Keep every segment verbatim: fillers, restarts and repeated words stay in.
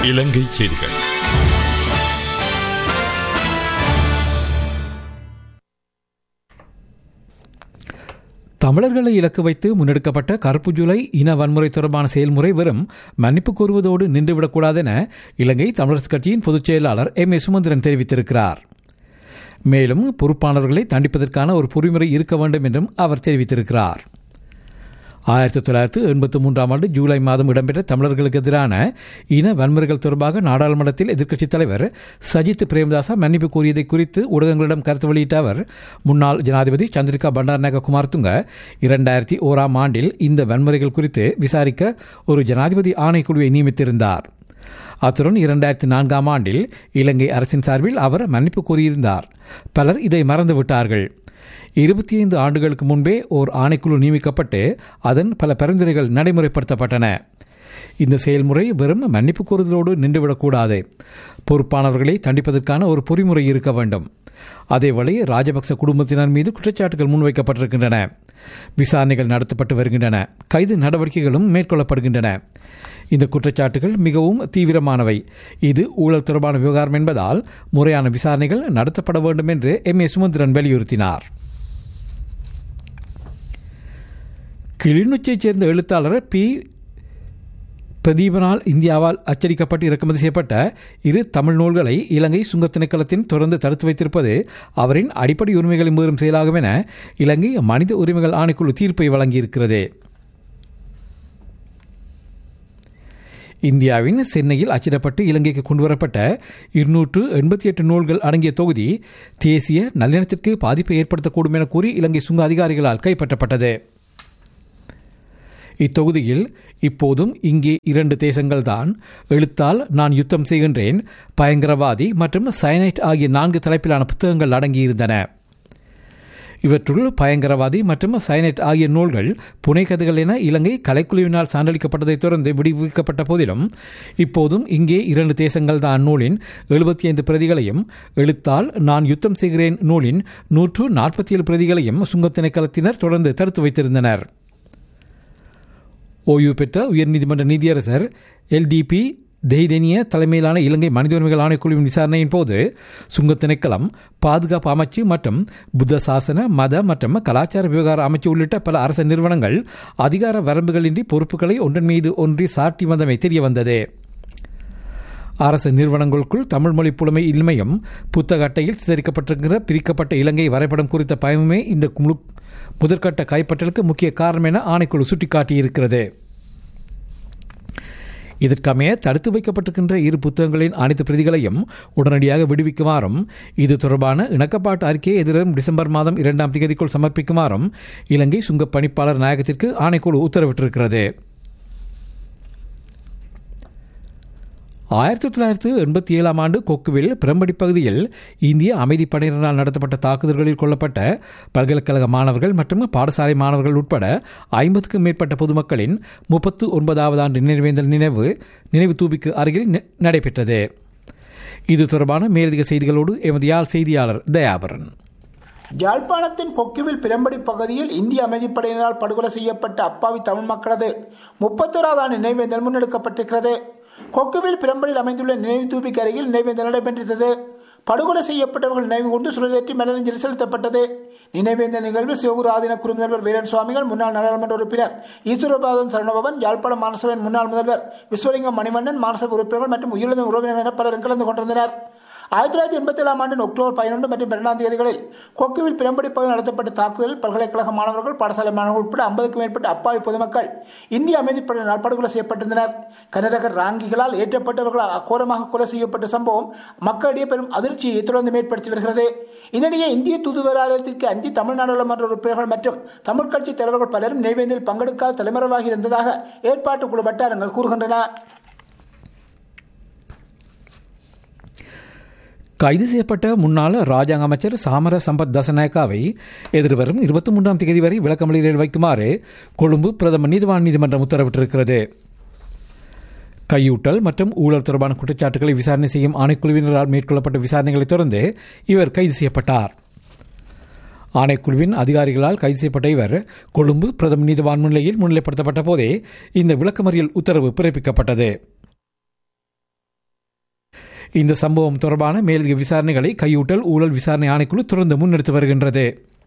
இலங்கை செய்திகள். தமிழர்களை இலக்கு வைத்து முன்னெடுக்கப்பட்ட கருப்பு ஜூலை இன வன்முறை தொடர்பான செயல்முறை வெறும் மன்னிப்பு கோருவதோடு நின்றுவிடக்கூடாது என இலங்கை தமிழரசுக் கட்சியின் பொதுச் செயலாளர் எம் ஏ சுமந்திரன் தெரிவித்திருக்கிறார். மேலும் பொறுப்பானவர்களை தண்டிப்பதற்கான ஒரு பொறிமுறை இருக்க வேண்டும் என்றும் அவர் தெரிவித்திருக்கிறார். ஆயிரத்தி தொள்ளாயிரத்து எண்பத்தி மூன்றாம் ஆண்டு ஜூலை மாதம் இடம்பெற்ற தமிழர்களுக்கு எதிரான இன வன்முறைகள் தொடர்பாக நாடாளுமன்றத்தில் எதிர்க்கட்சித் தலைவர் சஜித் பிரேமதாசா மன்னிப்பு கோரியதை குறித்து ஊடகங்களிடம் கருத்து வெளியிட்ட அவர், முன்னாள் ஜனாதிபதி சந்திரிகா பண்டாரநாயக்க குமாரதுங்க இரண்டாயிரத்தி ஓராம் ஆண்டில் இந்த வன்முறைகள் குறித்து விசாரிக்க ஒரு ஜனாதிபதி ஆணைக்குழுவை நியமித்திருந்தார். அத்துடன் இரண்டாயிரத்தி நான்காம் ஆண்டில் இலங்கை அரசின் சார்பில் அவர் மன்னிப்பு கோரியிருந்தார். பலர் இதை மறந்துவிட்டார்கள். இருபத்தி ஐந்து ஆண்டுகளுக்கு முன்பே ஓர் ஆணைக்குழு நியமிக்கப்பட்டு அதன் பல பரிந்துரைகள் நடைமுறைப்படுத்தப்பட்டன. இந்த செயல்முறை வெறும் மன்னிப்பு கோருதலோடு நின்றுவிடக்கூடாது. பொறுப்பானவர்களை தண்டிப்பதற்கான ஒரு பொறிமுறை இருக்க வேண்டும். அதேவேளை ராஜபக்ச குடும்பத்தினர் மீது குற்றச்சாட்டுகள் முன்வைக்கப்பட்டிருக்கின்றன. விசாரணைகள் நடத்தப்பட்டு வருகின்றன. கைது நடவடிக்கைகளும் மேற்கொள்ளப்படுகின்றன. இந்த குற்றச்சாட்டுகள் மிகவும் தீவிரமானவை. இது ஊழல் தொடர்பான விவகாரம் என்பதால் முறையான விசாரணைகள் நடத்தப்பட வேண்டும் என்று எம் ஏ சுமந்திரன் வலியுறுத்தினார். கிளிநொச்சியைச் சேர்ந்த எழுத்தாளர் பி பிரதீபனால் இந்தியாவால் அச்சடிக்கப்பட்டு இறக்குமதி செய்யப்பட்ட இரு தமிழ் நூல்களை இலங்கை சுங்க திணைக்களத்தின் தொடர்ந்து தடுத்து வைத்திருப்பது அவரின் அடிப்படை உரிமைகளை மீறும் செயலாகும் என இலங்கை மனித உரிமைகள் ஆணைக்குழு தீர்ப்பை வழங்கியிருக்கிறது. இந்தியாவின் சென்னையில் அச்சிடப்பட்டு இலங்கைக்கு கொண்டுவரப்பட்ட இருநூற்று எண்பத்தி எட்டு நூல்கள் அடங்கிய தொகுதி தேசிய நல்லிணத்திற்கு பாதிப்பை ஏற்படுத்தக்கூடும் என கூறி இலங்கை சுங்க அதிகாரிகளால் கைப்பற்றப்பட்டது. இத்தொகுதியில் இப்போதும் இங்கே இரண்டு தேசங்கள்தான், எழுத்தால் நான் யுத்தம் செய்கின்றேன், பயங்கரவாதி மற்றும் சயனைட் ஆகிய நான்கு தலைப்பிலான புத்தகங்கள் அடங்கியிருந்தன. இவற்றுள் பயங்கரவாதி மற்றும் சயனைட் ஆகிய நூல்கள் புனைகதைகள் என இலங்கை கலைக்குழுவினால் சான்றளிக்கப்பட்டதைத் தொடர்ந்து விடுவிக்கப்பட்ட போதிலும் இப்போதும் இங்கே இரண்டு தேசங்கள் தான் நூலின் எழுபத்தி ஐந்து பிரதிகளையும், எழுத்தால் நான் யுத்தம் செய்கிறேன் நூலின் நூற்று நாற்பத்தி ஏழு பிரதிகளையும் சுங்க திணைக்களத்தினர் தொடர்ந்து தடுத்து வைத்திருந்தனர். ஓய்வு பெற்ற உயர்நீதிமன்ற நீதியரசர் எல் டி பி தெய்தெனிய தலைமையிலான இலங்கை மனித உரிமைகள் ஆணைக்குழுவின் விசாரணையின் போது சுங்க திணைக்களம், பாதுகாப்பு அமைச்சு மற்றும் புத்த சாசன, மத மற்றும் கலாச்சார விவகார அமைச்சு உள்ளிட்ட பல அரசு நிறுவனங்கள் அதிகார வரம்புகளின்றி பொறுப்புகளை ஒன்றன் மீது ஒன்றி சாட்டி வந்தமை தெரிய வந்தது. அரசு நிறுவனங்களுக்குள் தமிழ் மொழி புலமை இன்மையும் புத்தக அட்டையில் சித்தரிக்கப்பட்டிருக்கிற பிரிக்கப்பட்ட இலங்கை வரைபடம் குறித்த பயமுமே இந்த முதற்கட்ட கைப்பற்றலுக்கு முக்கிய காரணம் என ஆணைக்குழு சுட்டிக்காட்டியிருக்கிறது. இதற்கமைய தடுத்து வைக்கப்பட்டிருக்கின்ற இரு புத்தகங்களின் அனைத்து பிரதிகளையும் உடனடியாக விடுவிக்குமாறும், இது தொடர்பான இணக்கப்பாட்டு அறிக்கையை எதிரும் டிசம்பர் மாதம் இரண்டாம் தேதிக்குள் சமர்ப்பிக்குமாறும் இலங்கை சுங்க பணிப்பாளர் நாயகத்திற்கு ஆணைக்குழு உத்தரவிட்டிருக்கிறது. ஆயிரத்தி தொள்ளாயிரத்து எண்பத்தி ஏழாம் ஆண்டு கொக்குவில் பிரம்படி பகுதியில் இந்திய அமைதிப்படையினரால் நடத்தப்பட்ட தாக்குதல்களில் கொல்லப்பட்ட பல்கலைக்கழக மாணவர்கள் மற்றும் பாடசாலை மாணவர்கள் உட்பட ஐம்பதுக்கும் மேற்பட்ட பொதுமக்களின் முப்பத்து ஒன்பதாவது ஆண்டு நினைவேந்தல் நினைவு நினைவு தூபிக்கு அருகில் நடைபெற்றது. இது தொடர்பான மேலதிக செய்திகளோடு எமது யாழ் செய்தியாளர் தயாபரன். யாழ்ப்பாணத்தின் கொக்குவில் பிரம்படி பகுதியில் இந்திய அமைதிப்படையினரால் படுகொலை செய்யப்பட்ட அப்பாவி தமிழ் மக்களது முப்பத்தோராவது ஆண்டு நினைவேந்தல் முன்னெடுக்கப்பட்டிருக்கிறது. கொக்குவில் பிரம்படியில் அமைந்துள்ள நினைவு தூபிக்கு அருகில் நினைவேந்தல் நடைபெற்றது. படுகொலை செய்யப்பட்டவர்கள் நினைவு கொண்டு சுழலேற்றி மலரஞ்சலி செலுத்தப்பட்டது. நினைவேந்தல் நிகழ்வில் சிவகுரு ஆதீன குருமுதல்வர் வீரன் சுவாமிகள், முன்னாள் நாடாளுமன்ற உறுப்பினர் ஈஸ்வரபாதன் சரணபவன், யாழ்ப்பாணம் மாநசபையின் முன்னாள் முதல்வர் விஸ்வலிங்கம் மணிவண்ணன், மாநசபை உறுப்பினர்கள் மற்றும் உயிரிழந்த உறவினர் என பலரும் கலந்து கொண்டிருந்தனர். ஆயிரத்தி தொள்ளாயிரத்தி எண்பத்தி ஏழாம் ஆண்டு அக்டோபர் பதினொன்று மற்றும் இரண்டாம் தேதிகளில் கொக்குவில் பிரம்படி பகுதியில் நடத்தப்பட்ட தாக்குதலில் பல்கலைக்கழக மாணவர்கள், பாடசாலை மாணவர்கள் உட்பட ஐம்பதுக்கும் மேற்பட்ட அப்பாவி பொதுமக்கள் இந்திய அமைதிப்படையினரால் படுகொலை செய்யப்பட்டிருந்தனர். கனரக ராங்கிகளால் ஏற்றப்பட்டவர்கள் அக்கோரமாக கொலை செய்யப்பட்ட சம்பவம் மக்களிடையே பெரும் அதிர்ச்சியை தொடர்ந்து ஏற்படுத்தி வருகிறது. இதனிடையே இந்திய தூதுவராலயத்திற்கு அஞ்சி தமிழ் நாடாளுமன்ற உறுப்பினர்கள் மற்றும் தமிழ் கட்சி தலைவர்கள் பலரும் நினைவேந்தலில் பங்கெடுக்காத தலைமறைவாகி இருந்ததாக ஏற்பாட்டு குழு வட்டாரங்கள் கூறுகின்றன. கைது செய்யப்பட்ட முன்னாள் ராஜாங்க அமைச்சர் சாமர சம்பத் தசநாயக்காவை எதிர்வரும் இருபத்தி மூன்றாம் தேதி வரை விளக்கமறியலில் வைக்குமாறு கொழும்பு பிரதம நீதிவான் நீதிமன்றம் உத்தரவிட்டிருக்கிறது. கையூட்டல் மற்றும் ஊழல் தொடர்பான குற்றச்சாட்டுகளை விசாரணை செய்யும் ஆணைக்குழுவினரால் மேற்கொள்ளப்பட்ட விசாரணைகளை தொடர்ந்து இவர் கைது செய்யப்பட்டார். ஆணைக்குழுவின் அதிகாரிகளால் கைது செய்யப்பட்ட இவர் கொழும்பு பிரதம நீதிவான் முன்னிலையில் முன்னிலைப்படுத்தப்பட்ட போதே இந்த விளக்கமறியல் உத்தரவு பிறப்பிக்கப்பட்டது. இந்த சம்பவம் தொடர்பான மேலதிக விசாரணைகளை கையூட்டல் ஊழல் விசாரணை ஆணைக்குழு தொடர்ந்து முன்னெடுத்து வருகின்றது.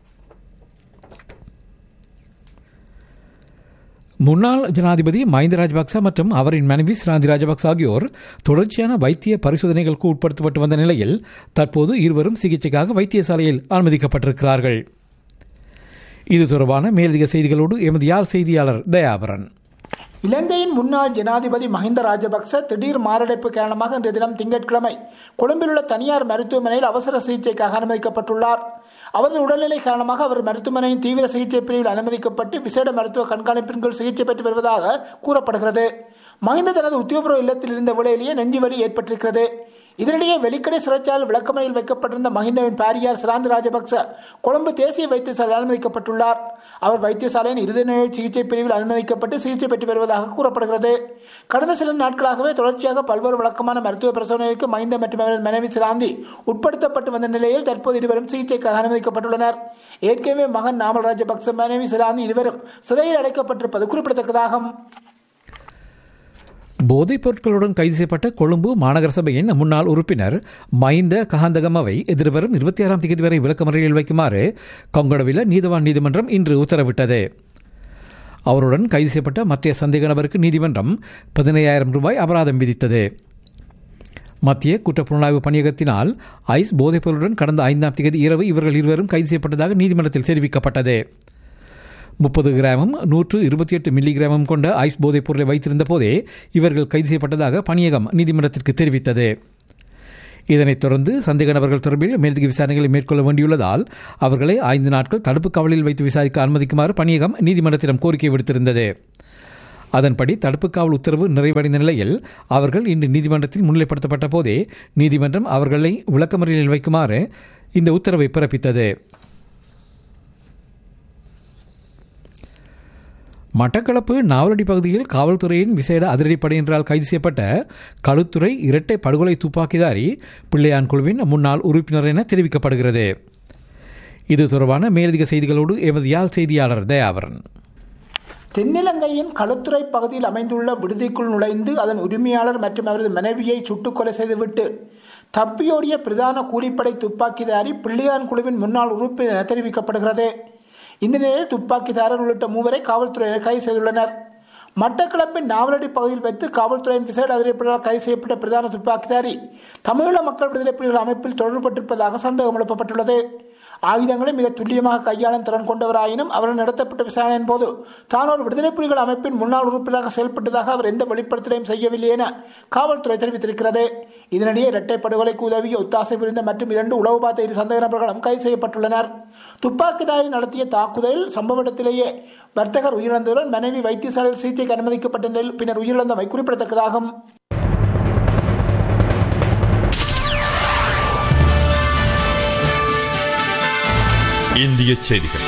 முன்னாள் ஜனாதிபதி மஹிந்த ராஜபக்ச மற்றும் அவரின் மனைவி சிராந்தி ராஜபக்ச ஆகியோர் தொடர்ச்சியான வைத்திய பரிசோதனைகளுக்கு உட்படுத்தப்பட்டு வந்த நிலையில் தற்போது இருவரும் சிகிச்சைக்காக வைத்தியசாலையில் அனுமதிக்கப்பட்டிருக்கிறார்கள். இது தொடர்பான மேலதிக செய்திகளோடு எமது யாழ் செய்தியாளர் தயாபரன். இலங்கையின் முன்னாள் ஜனாதிபதி மஹிந்த ராஜபக்ச திடீர் மாரடைப்பு காரணமாக இன்றைய தினம் திங்கட்கிழமை கொழும்பில் உள்ள தனியார் மருத்துவமனையில் அவசர சிகிச்சைக்காக அனுமதிக்கப்பட்டுள்ளார். அவரது உடல்நிலை காரணமாக அவர் மருத்துவமனையின் தீவிர சிகிச்சை பிரிவில் அனுமதிக்கப்பட்டு விசேட மருத்துவ கண்காணிப்பின் கீழ் சிகிச்சை பெற்று வருவதாக கூறப்படுகிறது. மஹிந்த தனது உத்தியோகபூர்வ இல்லத்தில் இருந்த வேளையிலேயே நெஞ்சு வலி ஏற்பட்டிருக்கிறது. இதனிடையே வெலிக்கடை சிறைச்சாலையில் விளக்கமறையில் வைக்கப்பட்டிருந்த மஹிந்தவின் பாரியார் சிராந்தி ராஜபக்ச கொழும்பு தேசிய வைத்தியசாலையில் அனுமதிக்கப்பட்டுள்ளார். அவர் வைத்தியசாலையின் இருதய நோய் சிகிச்சை பிரிவில் அனுமதிக்கப்பட்டு சிகிச்சை பெற்று வருவதாக கூறப்படுகிறது. கடந்த சில நாட்களாகவே தொடர்ச்சியாக பல்வேறு வழக்கமான மருத்துவ பரிசோதனைகளுக்கு மஹிந்த மற்றும் அவரது மனைவி சிராந்தி உட்படுத்தப்பட்டு வந்த நிலையில் தற்போது இருவரும் சிகிச்சைக்காக அனுமதிக்கப்பட்டுள்ளனர். ஏற்கனவே மகன் நாமல் ராஜபக்ச மனைவி சிராந்தி இருவரும் சிறையில் அடைக்கப்பட்டிருப்பது குறிப்பிடத்தக்கதாகும். போதைப் பொருட்களுடன் கைது செய்யப்பட்ட கொழும்பு மாநகர சபையின் முன்னாள் உறுப்பினர் மஹிந்த கஹந்தகமவை எதிர்வரும் இருபத்தி ஆறாம் தேதி வரை விளக்கமறியலில் வைக்குமாறு கொங்கடவில நீதவான் நீதிமன்றம் இன்று உத்தரவிட்டது. அவருடன் கைது செய்யப்பட்ட மற்ற சந்தேக நபருக்கு நீதிமன்றம் பதினையாயிரம் ரூபாய் அபராதம் விதித்தது. மத்திய குற்றப்புலனாய்வு பணியகத்தினால் ஐஸ் போதைப் பொருளுடன் கடந்த ஐந்தாம் தேதி இரவு இவர்கள் இருவரும் கைது செய்யப்பட்டதாக நீதிமன்றத்தில் தெரிவிக்கப்பட்டது. முப்பது கிராமும் நூற்று இருபத்தி எட்டு மில்லி கிராமும் கொண்ட ஐஸ் போதைப் பொருளை வைத்திருந்த போதே இவர்கள் கைது செய்யப்பட்டதாக பணியகம் நீதிமன்றத்திற்கு தெரிவித்தது. இதனைத் தொடர்ந்து சந்தேக நபர்கள் தொடர்பில் மேலதிக விசாரணைகளை மேற்கொள்ள வேண்டியுள்ளதால் அவர்களை ஐந்து நாட்கள் தடுப்பு காவலில் வைத்து விசாரிக்க அனுமதிக்குமாறு பணியகம் நீதிமன்றத்திடம் கோரிக்கை விடுத்திருந்தது. அதன்படி தடுப்பு காவல் உத்தரவு நிறைவடைந்த நிலையில் அவர்கள் இன்று நீதிமன்றத்தில் முன்னிலைப்படுத்தப்பட்ட போதே நீதிமன்றம் அவர்களை விளக்கமறியலில் வைக்குமாறு இந்த உத்தரவை பிறப்பித்தது. மட்டக்களப்பு நாவலடி பகுதியில் காவல்துறையின் விசேட அதிரடிப்படையினரால் கைது செய்யப்பட்ட களுத்துறை இரட்டை படுகொலை துப்பாக்கிதாரி பிள்ளையான் குழுவின் முன்னாள் உறுப்பினர் என தெரிவிக்கப்படுகிறது. இது தொடர்பான மேலதிக செய்திகளோடு எமது யாழ் செய்தியாளர் தயாவரன். தென்னிலங்கையின் களுத்துறை பகுதியில் அமைந்துள்ள விடுதிக்குள் நுழைந்து அதன் உரிமையாளர் மற்றும் அவரது மனைவியை சுட்டுக் கொலை செய்துவிட்டு தப்பியோடிய பிரதான கூலிப்படை துப்பாக்கிதாரி பிள்ளையான் குழுவின் முன்னாள் உறுப்பினர் என தெரிவிக்கப்படுகிறது. இந்த நிலையில் துப்பாக்கிதாரர் உள்ளிட்ட மூவரை காவல்துறையினர் கைது செய்துள்ளனர். மட்டக்களப்பின் நாவலடி பகுதியில் வைத்து காவல்துறையின் விசேட அதிரடிப்படையால் கைது செய்யப்பட்ட பிரதான துப்பாக்கிதாரி தமிழீழ மக்கள் விடுதலை புலிகள் அமைப்பில் தொடர்புபட்டிருப்பதாக சந்தேகம் எழுப்பப்பட்டுள்ளது. ஆயுதங்களை மிக துல்லியமாக கையாளும் திறன் கொண்டவராயினும் அவர்கள் நடத்தப்பட்ட விசாரணையின் போது தான் ஒரு விடுதலை புலிகள் அமைப்பின் முன்னாள் உறுப்பினராக செயல்பட்டதாக அவர் எந்த வெளிப்படுத்தலையும் செய்யவில்லை என காவல்துறை தெரிவித்திருக்கிறது. இதனிடையே இரட்டை படுகொலைக்கு உதவிய ஒத்தாசை புரிந்த மற்றும் இரண்டு உளவு பார்த்த இரு சந்தேக நபர்களும் கைது செய்யப்பட்டுள்ளனர். துப்பாக்கிதாரி நடத்திய தாக்குதலில் சம்பவ இடத்திலேயே வர்த்தகர் உயிரிழந்ததுடன் மனைவி வைத்தியசாலையில் சிகிச்சைக்கு அனுமதிக்கப்பட்ட நிலையில் பின்னர் உயிரிழந்தமை குறிப்பிடத்தக்கதாகும். இந்திய செய்திகள்.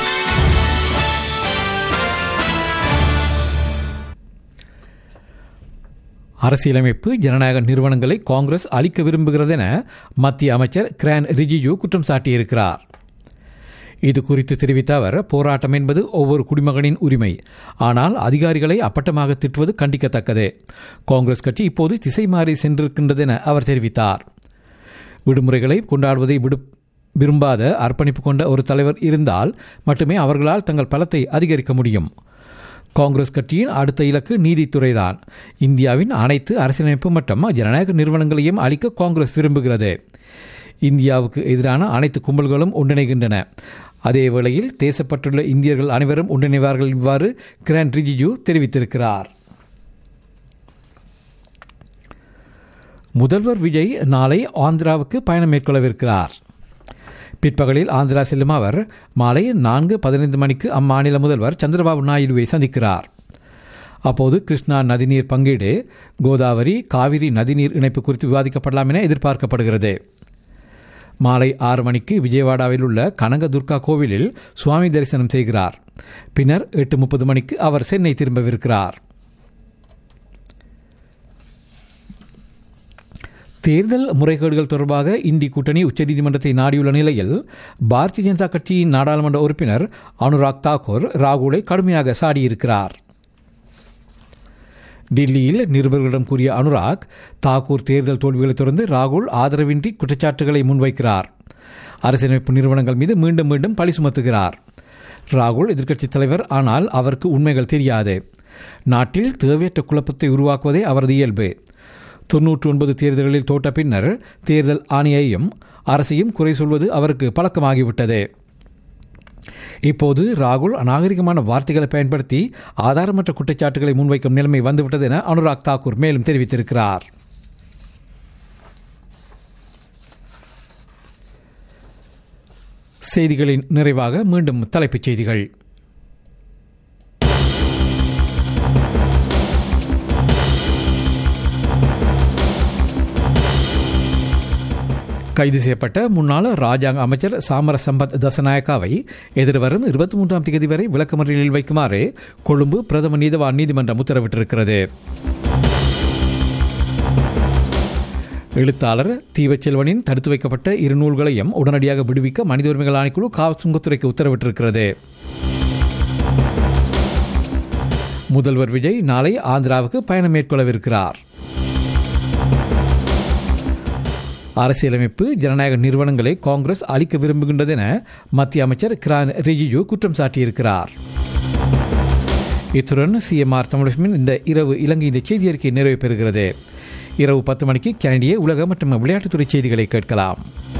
அரசியலமைப்பு ஜனநாயக நிறுவனங்களை காங்கிரஸ் அளிக்க விரும்புகிறது என மத்திய அமைச்சர் கிரண் ரிஜிஜு குற்றம் சாட்டியிருக்கிறார். இது குறித்து தெரிவித்த அவர், போராட்டம் என்பது ஒவ்வொரு குடிமகனின் உரிமை, ஆனால் அதிகாரிகளை அப்பட்டமாக திட்டுவது கண்டிக்கத்தக்கது. காங்கிரஸ் கட்சி இப்போது திசை மாறி சென்றிருக்கின்றது என அவர் தெரிவித்தார். விடுமுறைகளை கொண்டாடுவதை விடு விரும்பாத அர்ப்பணிப்பு கொண்ட ஒரு தலைவர் இருந்தால் மட்டுமே அவர்களால் தங்கள் பலத்தை அதிகரிக்க முடியும். காங்கிரஸ் கட்சியின் அடுத்த இலக்கு நீதித்துறைதான். இந்தியாவின் அனைத்து அரசியலமைப்பு மற்றும் ஜனநாயக நிறுவனங்களையும் அளிக்க காங்கிரஸ் விரும்புகிறது. இந்தியாவுக்கு எதிரான அனைத்து கும்பல்களும் ஒன்றிணைகின்றன. அதே வேளையில் தேசப்பட்டுள்ள இந்தியர்கள் அனைவரும் ஒன்றிணைவார்கள். இவ்வாறு கிரண் ரிஜிஜு தெரிவித்திருக்கிறார். முதல்வர் விஜய் நாளை ஆந்திராவுக்கு பயணம் மேற்கொள்ளவிருக்கிறார். பிற்பகலில் ஆந்திரா செல்லும் அவர் மாலை நான்கு பதினைந்து மணிக்கு அம்மாநில முதல்வர் சந்திரபாபு நாயுடுவை சந்திக்கிறார். அப்போது கிருஷ்ணா நதிநீர் பங்கீடு, கோதாவரி காவிரி நதிநீர் இணைப்பு குறித்து விவாதிக்கப்படலாம் என எதிர்பார்க்கப்படுகிறது. மாலை ஆறு மணிக்கு விஜயவாடாவில் உள்ள கனக துர்கா கோவிலில் சுவாமி தரிசனம் செய்கிறார். பின்னர் எட்டு முப்பது மணிக்கு அவர் சென்னை திரும்பவிருக்கிறார். தேர்தல் முறைகேடுகள் தொடர்பாக இந்தி கூட்டணி உச்சநீதிமன்றத்தை நாடியுள்ள நிலையில் பாரதிய ஜனதா கட்சியின் நாடாளுமன்ற உறுப்பினர் அனுராக் தாக்கூர் ராகுலை கடுமையாக சாடியிருக்கிறார். டில்லியில் நிருபர்களிடம் கூறிய அனுராக் தாக்கூர் தேர்தல் தோல்விகளை தொடர்ந்து ராகுல் ஆதரவின்றி குற்றச்சாட்டுகளை முன்வைக்கிறார். அரசியலமைப்பு நிறுவனங்கள் மீது மீண்டும் மீண்டும் பழி சுமத்துகிறார். ராகுல் எதிர்க்கட்சித் தலைவர், ஆனால் அவருக்கு உண்மைகள் தெரியாது. நாட்டில் தேவையற்ற குழப்பத்தை உருவாக்குவதே அவரது இயல்பு. தொன்னூற்றி ஒன்பது தேர்தல்களில் தோட்ட பின்னர் தேர்தல் ஆணையையும் அரசையும் குறை சொல்வது அவருக்கு பழக்கமாகிவிட்டது. இப்போது ராகுல் அநாகரிகமான வார்த்தைகளை பயன்படுத்தி ஆதாரமற்ற குற்றச்சாட்டுகளை முன்வைக்கும் நிலைமை வந்துவிட்டது என அனுராக் தாக்கூர் மேலும் தெரிவித்திருக்கிறார். செய்திகளின் நிறைவாக மீண்டும் தலைப்புச் செய்திகள். கைது செய்யப்பட்ட முன்னாள் ராஜாங்க அமைச்சர் சாமர சம்பத் தசநாயக்காவை எதிர்வரும் இருபத்தி மூன்றாம் தேதி வரை விளக்கமறியலில் வைக்குமாறு கொழும்பு பிரதம நீதிவான் நீதிமன்றம் உத்தரவிட்டிருக்கிறது. எழுத்தாளர் தீவச்செல்வனின் தடுத்து வைக்கப்பட்ட இரு நூல்களையும் உடனடியாக விடுவிக்க மனித உரிமைகள் ஆணைக்குழு காவல் சுங்கத்துறைக்கு உத்தரவிட்டிருக்கிறது. முதல்வர் விஜய் நாளை ஆந்திராவுக்கு பயணம் மேற்கொள்ளவிருக்கிறார். அரசியலமைப்பு ஜனநாயக நிறுவனங்களை காங்கிரஸ் அளிக்க விரும்புகின்றது என மத்திய அமைச்சர் கிரண் ரிஜிஜு குற்றம் சாட்டியிருக்கிறார். இத்துடன் சிஎம்ஆர் தமிழகமின் இந்த இரவு இலங்கை இந்த செய்தி அறிக்கை நிறைவு பெறுகிறது. இரவு பத்து மணிக்கு கனடிய உலக மற்றும் விளையாட்டுத்துறை செய்திகளை கேட்கலாம்.